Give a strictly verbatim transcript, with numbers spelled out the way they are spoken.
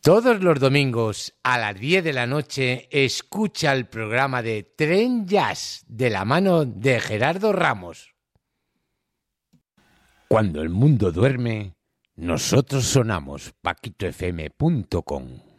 Todos los domingos a las diez de la noche escucha el programa de Tren Jazz de la mano de Gerardo Ramos. Cuando el mundo duerme, nosotros sonamos paquito f m punto com.